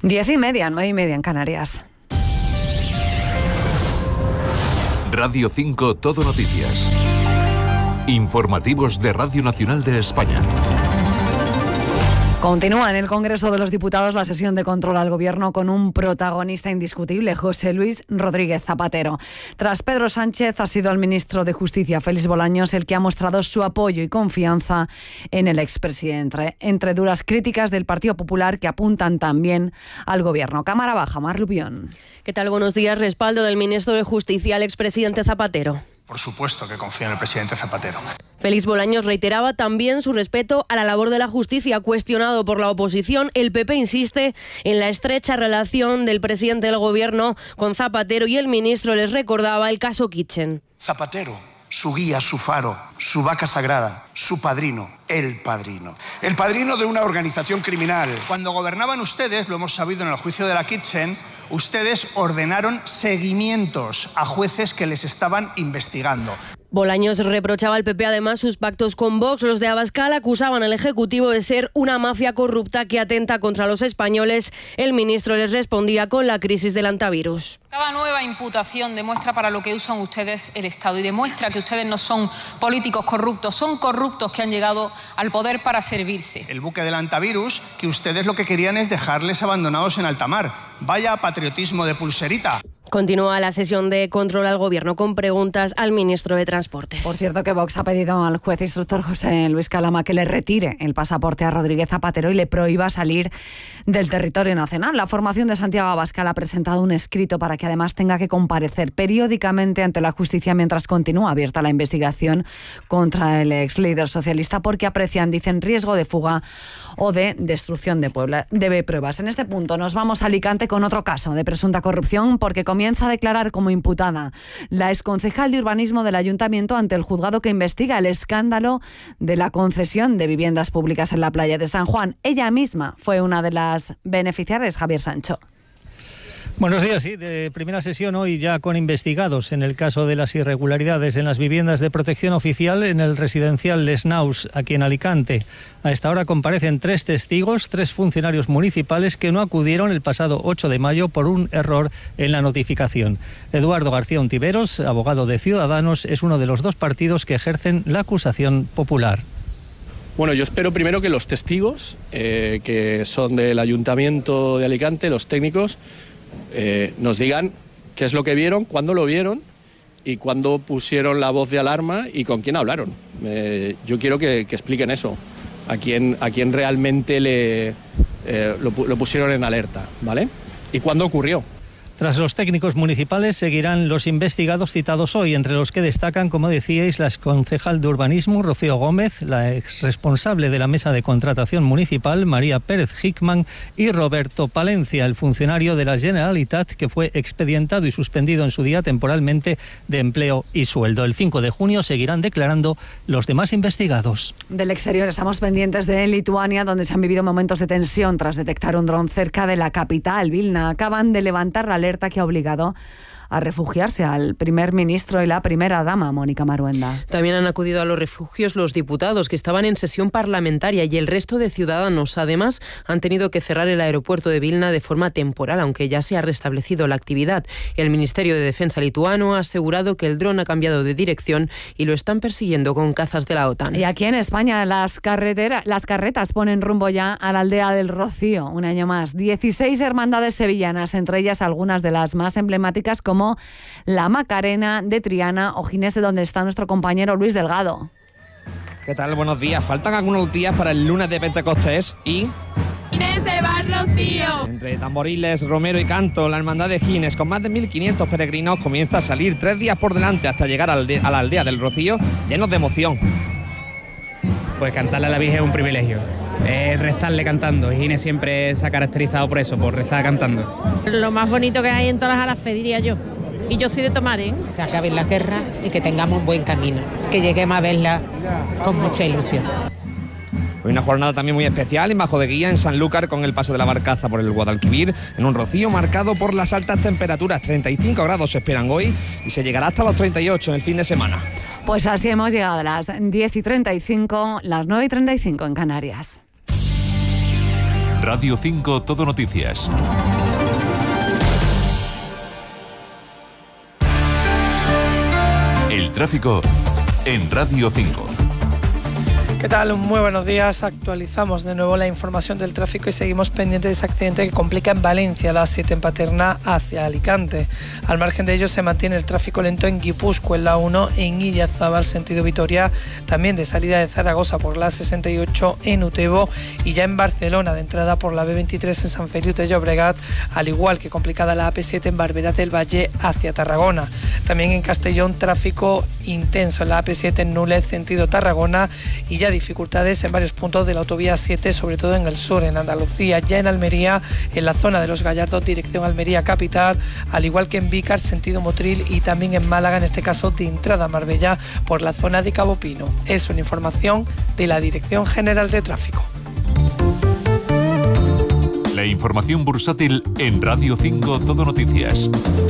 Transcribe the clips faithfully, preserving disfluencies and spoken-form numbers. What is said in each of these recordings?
Diez y media, nueve y media en Canarias. Radio cinco Todo Noticias. Informativos de Radio Nacional de España. Continúa en el Congreso de los Diputados la sesión de control al Gobierno con un protagonista indiscutible, José Luis Rodríguez Zapatero. Tras Pedro Sánchez, ha sido el ministro de Justicia, Félix Bolaños, el que ha mostrado su apoyo y confianza en el expresidente, entre duras críticas del Partido Popular que apuntan también al Gobierno. Cámara Baja, Mar Lupión. ¿Qué tal? Buenos días. Respaldo del ministro de Justicia al expresidente Zapatero. Por supuesto que confío en el presidente Zapatero. Félix Bolaños reiteraba también su respeto a la labor de la justicia. Cuestionado por la oposición, el P P insiste en la estrecha relación del presidente del Gobierno con Zapatero y el ministro les recordaba el caso Kitchen. Zapatero, su guía, su faro, su vaca sagrada, su padrino, el padrino. El padrino de una organización criminal. Cuando gobernaban ustedes, lo hemos sabido en el juicio de la Kitchen, ustedes ordenaron seguimientos a jueces que les estaban investigando. Bolaños reprochaba al P P además sus pactos con Vox. Los de Abascal acusaban al Ejecutivo de ser una mafia corrupta que atenta contra los españoles. El ministro les respondía con la crisis del antivirus. Cada nueva imputación demuestra para lo que usan ustedes el Estado y demuestra que ustedes no son políticos corruptos, son corruptos que han llegado al poder para servirse. El buque del antivirus, que ustedes lo que querían es dejarles abandonados en alta mar. Vaya patriotismo de pulserita. Continúa la sesión de control al Gobierno con preguntas al ministro de Transportes. Por cierto, que Vox ha pedido al juez instructor José Luis Calama que le retire el pasaporte a Rodríguez Zapatero y le prohíba salir del territorio nacional. La formación de Santiago Abascal ha presentado un escrito para que además tenga que comparecer periódicamente ante la justicia mientras continúa abierta la investigación contra el ex líder socialista porque aprecian, dicen, riesgo de fuga o de destrucción de, Puebla, de pruebas. En este punto nos vamos a Alicante con otro caso de presunta corrupción porque comienza a declarar como imputada la exconcejal de urbanismo del ayuntamiento ante el juzgado que investiga el escándalo de la concesión de viviendas públicas en la playa de San Juan. Ella misma fue una de las beneficiarias, Javier Sancho. Buenos días, sí, de primera sesión hoy ya con investigados en el caso de las irregularidades en las viviendas de protección oficial en el residencial Les Naus, aquí en Alicante. A esta hora comparecen tres testigos, tres funcionarios municipales que no acudieron el pasado ocho de mayo por un error en la notificación. Eduardo García Ontiveros, abogado de Ciudadanos, es uno de los dos partidos que ejercen la acusación popular. Bueno, yo espero primero que los testigos, eh, que son del Ayuntamiento de Alicante, los técnicos, Eh, nos digan qué es lo que vieron, cuándo lo vieron y cuándo pusieron la voz de alarma y con quién hablaron. Eh, yo quiero que, que expliquen eso, a quién, a quién realmente le, eh, lo, lo pusieron en alerta, ¿vale? ¿Y cuándo ocurrió? Tras los técnicos municipales seguirán los investigados citados hoy, entre los que destacan, como decíais, la exconcejal de urbanismo, Rocío Gómez, la exresponsable de la mesa de contratación municipal, María Pérez Hickman, y Roberto Palencia, el funcionario de la Generalitat, que fue expedientado y suspendido en su día temporalmente de empleo y sueldo. El cinco de junio seguirán declarando los demás investigados. Del exterior estamos pendientes de Lituania, donde se han vivido momentos de tensión tras detectar un dron cerca de la capital, Vilna. Acaban de levantar la alerta que ha obligado a refugiarse al primer ministro y la primera dama, Mónica Maruenda. También han acudido a los refugios los diputados que estaban en sesión parlamentaria y el resto de ciudadanos. Además, han tenido que cerrar el aeropuerto de Vilna de forma temporal, aunque ya se ha restablecido la actividad. El Ministerio de Defensa lituano ha asegurado que el dron ha cambiado de dirección y lo están persiguiendo con cazas de la OTAN. Y aquí en España las carreteras, las carretas ponen rumbo ya a la aldea del Rocío, un año más. dieciséis hermandades sevillanas, entre ellas algunas de las más emblemáticas como la Macarena de Triana o Ginés, donde está nuestro compañero Luis Delgado. ¿Qué tal? Buenos días. Faltan algunos días para el lunes de Pentecostés y... ¡Ginés se va al Rocío! Entre tamboriles, romero y canto, la hermandad de Ginés, con más de mil quinientos peregrinos, comienza a salir tres días por delante hasta llegar a la aldea del Rocío, llenos de emoción. Pues cantarle a la Virgen es un privilegio. Es rezarle cantando. Ginés siempre se ha caracterizado por eso, por rezar cantando. Lo más bonito que hay en todas las Alas-Fe, diría yo. Y yo soy de tomar, ¿eh? Se acabe la guerra y que tengamos un buen camino. Que lleguemos a verla con mucha ilusión. Hoy una jornada también muy especial en Bajo de Guía, en Sanlúcar, con el paso de la barcaza por el Guadalquivir, en un Rocío marcado por las altas temperaturas. treinta y cinco grados se esperan hoy y se llegará hasta los treinta y ocho en el fin de semana. Pues así hemos llegado a las diez y treinta y cinco, las nueve y treinta y cinco en Canarias. Radio cinco Todo Noticias. El tráfico en Radio cinco. ¿Qué tal? Muy buenos días. Actualizamos de nuevo la información del tráfico y seguimos pendientes de ese accidente que complica en Valencia, la A siete en Paterna hacia Alicante. Al margen de ello se mantiene el tráfico lento en Guipúzcoa, en la uno, en Idiazábal, sentido Vitoria, también de salida de Zaragoza por la sesenta y ocho en Utebo y ya en Barcelona de entrada por la B veintitrés en San Feliu de Llobregat, al igual que complicada la A P siete en Barberá del Valle hacia Tarragona. También en Castellón tráfico intenso en la A P siete en Nules, sentido Tarragona, y ya dificultades en varios puntos de la autovía siete, sobre todo en el sur, en Andalucía, ya en Almería, en la zona de Los Gallardos, dirección Almería capital, al igual que en Vícar, sentido Motril, y también en Málaga, en este caso de entrada a Marbella, por la zona de Cabo Pino. Es una información de la Dirección General de Tráfico. La información bursátil en Radio cinco Todo Noticias.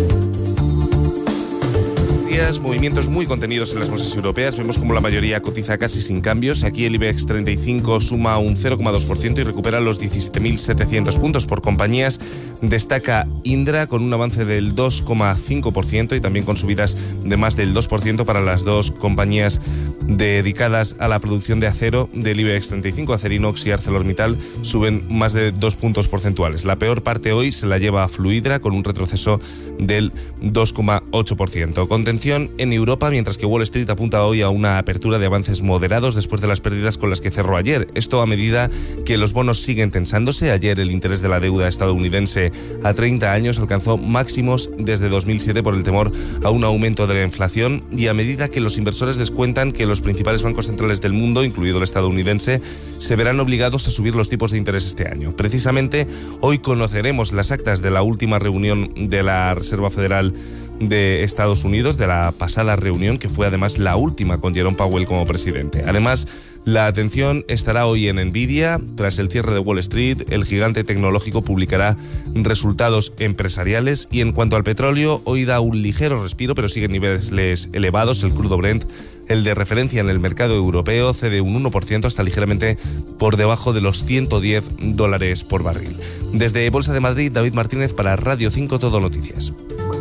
Movimientos muy contenidos en las bolsas europeas. Vemos como la mayoría cotiza casi sin cambios. Aquí el IBEX treinta y cinco suma un cero coma dos por ciento y recupera los diecisiete mil setecientos puntos. Por compañías destaca Indra con un avance del dos coma cinco por ciento y también con subidas de más del dos por ciento para las dos compañías dedicadas a la producción de acero del IBEX treinta y cinco. Acerinox y ArcelorMittal suben más de dos puntos porcentuales. La peor parte hoy se la lleva a Fluidra con un retroceso del dos coma ocho por ciento. Contención en Europa, mientras que Wall Street apunta hoy a una apertura de avances moderados después de las pérdidas con las que cerró ayer. Esto a medida que los bonos siguen tensándose. Ayer el interés de la deuda estadounidense a treinta años alcanzó máximos desde dos mil siete por el temor a un aumento de la inflación, y a medida que los inversores descuentan que los principales bancos centrales del mundo, incluido el estadounidense, se verán obligados a subir los tipos de interés este año. Precisamente hoy conoceremos las actas de la última reunión de la Reserva Federal de Estados Unidos, de la pasada reunión, que fue además la última con Jerome Powell como presidente. Además, la atención estará hoy en Nvidia. Tras el cierre de Wall Street, el gigante tecnológico publicará resultados empresariales. Y en cuanto al petróleo, hoy da un ligero respiro, pero sigue en niveles elevados. El crudo Brent, el de referencia en el mercado europeo, cede un uno por ciento hasta ligeramente por debajo de los ciento diez dólares por barril. Desde Bolsa de Madrid, David Martínez para Radio cinco Todo Noticias.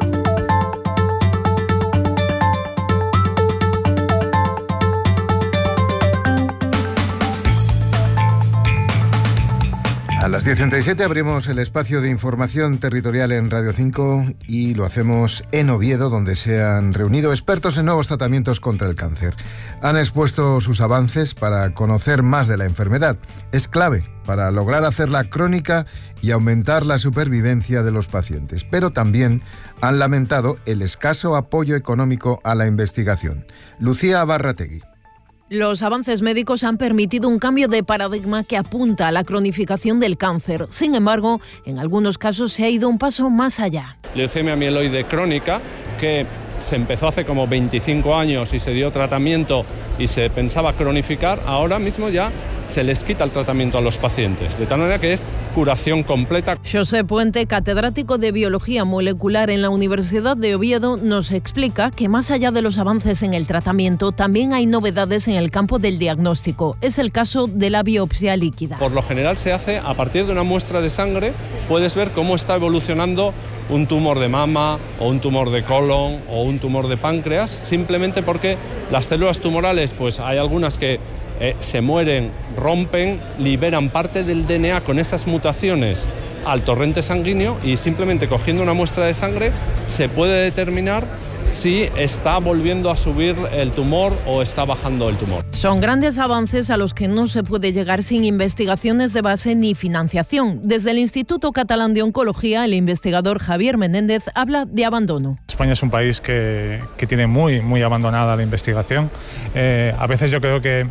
A las diez treinta y siete abrimos el espacio de información territorial en Radio cinco y lo hacemos en Oviedo, donde se han reunido expertos en nuevos tratamientos contra el cáncer. Han expuesto sus avances para conocer más de la enfermedad. Es clave para lograr hacerla crónica y aumentar la supervivencia de los pacientes, pero también han lamentado el escaso apoyo económico a la investigación. Lucía Barrategui. Los avances médicos han permitido un cambio de paradigma que apunta a la cronificación del cáncer. Sin embargo, en algunos casos se ha ido un paso más allá. Leucemia mieloide crónica, que se empezó hace como veinticinco años y se dio tratamiento y se pensaba cronificar, ahora mismo ya se les quita el tratamiento a los pacientes, de tal manera que es curación completa. José Puente, catedrático de Biología Molecular en la Universidad de Oviedo, nos explica que más allá de los avances en el tratamiento, también hay novedades en el campo del diagnóstico. Es el caso de la biopsia líquida. Por lo general se hace a partir de una muestra de sangre, puedes ver cómo está evolucionando un tumor de mama o un tumor de colon o un tumor de páncreas, simplemente porque las células tumorales, pues hay algunas que eh, se mueren, rompen, liberan parte del D N A con esas mutaciones al torrente sanguíneo, y simplemente cogiendo una muestra de sangre se puede determinar si está volviendo a subir el tumor o está bajando el tumor. Son grandes avances a los que no se puede llegar sin investigaciones de base ni financiación. Desde el Instituto Catalán de Oncología, el investigador Javier Menéndez habla de abandono. España es un país que, que tiene muy, muy abandonada la investigación. Eh, a veces yo creo que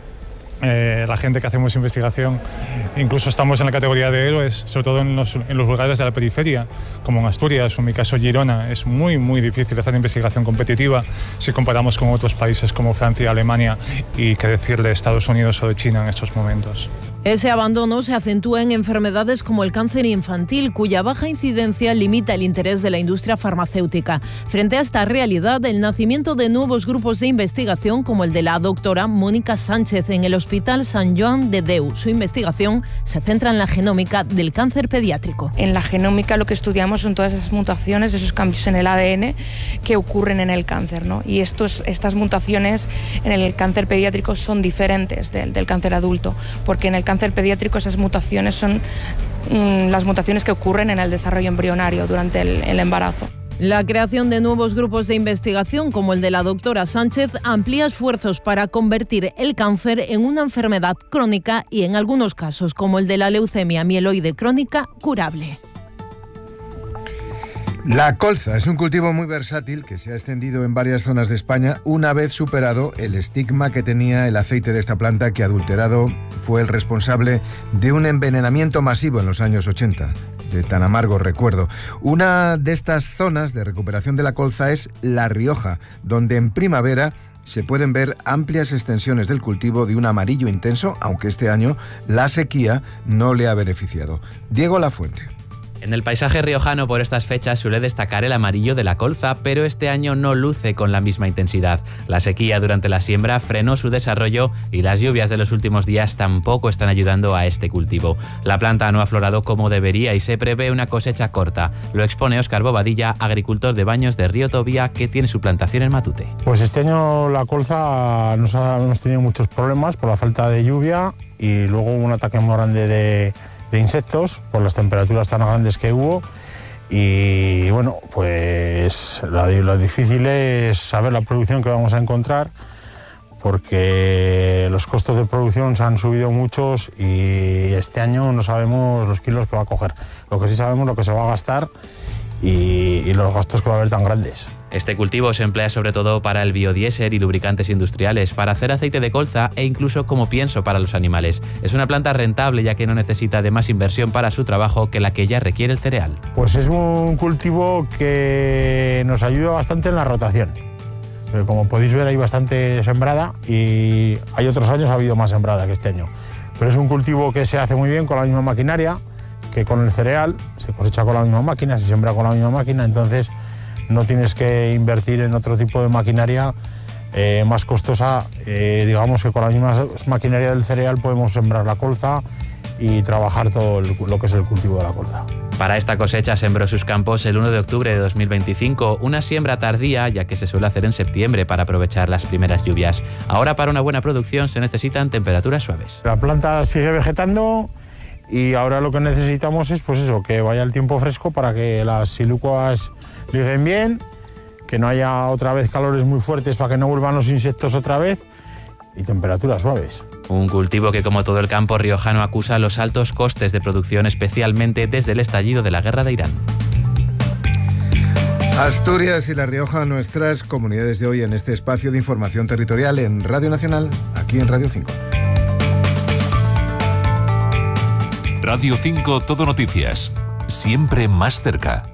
Eh, la gente que hacemos investigación, incluso estamos en la categoría de héroes, sobre todo en los, en los lugares de la periferia, como en Asturias o en mi caso Girona. Es muy, muy difícil hacer investigación competitiva si comparamos con otros países como Francia, Alemania y qué decir de Estados Unidos o de China en estos momentos. Ese abandono se acentúa en enfermedades como el cáncer infantil, cuya baja incidencia limita el interés de la industria farmacéutica. Frente a esta realidad, el nacimiento de nuevos grupos de investigación, como el de la doctora Mónica Sánchez en el Hospital Sant Joan de Déu. Su investigación se centra en la genómica del cáncer pediátrico. En la genómica lo que estudiamos son todas esas mutaciones, esos cambios en el A D N que ocurren en el cáncer, ¿no? Y estos, estas mutaciones en el cáncer pediátrico son diferentes del, del cáncer adulto, porque en el cáncer pediátrico esas mutaciones son mmm, las mutaciones que ocurren en el desarrollo embrionario durante el, el embarazo. La creación de nuevos grupos de investigación, como el de la doctora Sánchez, amplía esfuerzos para convertir el cáncer en una enfermedad crónica y, en algunos casos, como el de la leucemia mieloide crónica, curable. La colza es un cultivo muy versátil que se ha extendido en varias zonas de España una vez superado el estigma que tenía el aceite de esta planta, que adulterado fue el responsable de un envenenamiento masivo en los años ochenta, de tan amargo recuerdo. Una de estas zonas de recuperación de la colza es La Rioja, donde en primavera se pueden ver amplias extensiones del cultivo de un amarillo intenso, aunque este año la sequía no le ha beneficiado. Diego Lafuente. En el paisaje riojano por estas fechas suele destacar el amarillo de la colza, pero este año no luce con la misma intensidad. La sequía durante la siembra frenó su desarrollo y las lluvias de los últimos días tampoco están ayudando a este cultivo. La planta no ha florado como debería y se prevé una cosecha corta. Lo expone Óscar Bobadilla, agricultor de Baños de Río Tobía, que tiene su plantación en Matute. Pues este año la colza nos ha, hemos tenido muchos problemas por la falta de lluvia y luego un ataque muy grande de... de insectos por las temperaturas tan grandes que hubo y bueno, pues lo, lo difícil es saber la producción que vamos a encontrar, porque los costos de producción se han subido muchos y este año no sabemos los kilos que va a coger. Lo que sí sabemos lo que se va a gastar y, y los gastos que va a haber tan grandes. Este cultivo se emplea sobre todo para el biodiesel y lubricantes industriales, para hacer aceite de colza e incluso como pienso para los animales. Es una planta rentable ya que no necesita de más inversión para su trabajo que la que ya requiere el cereal. Pues es un cultivo que nos ayuda bastante en la rotación. Pero como podéis ver hay bastante sembrada y hay otros años ha habido más sembrada que este año. Pero es un cultivo que se hace muy bien con la misma maquinaria que con el cereal, se cosecha con la misma máquina, se siembra con la misma máquina, entonces no tienes que invertir en otro tipo de maquinaria eh, más costosa. Eh, digamos que con la misma maquinaria del cereal podemos sembrar la colza y trabajar todo el, lo que es el cultivo de la colza. Para esta cosecha sembró sus campos el uno de octubre de dos mil veinticinco, una siembra tardía ya que se suele hacer en septiembre para aprovechar las primeras lluvias. Ahora para una buena producción se necesitan temperaturas suaves. La planta sigue vegetando y ahora lo que necesitamos es pues eso, que vaya el tiempo fresco para que las silicuas liguen bien, que no haya otra vez calores muy fuertes para que no vuelvan los insectos otra vez y temperaturas suaves. Un cultivo que, como todo el campo riojano, acusa los altos costes de producción, especialmente desde el estallido de la guerra de Irán. Asturias y La Rioja, nuestras comunidades de hoy en este espacio de información territorial en Radio Nacional, aquí en Radio cinco. Radio cinco Todo Noticias, siempre más cerca.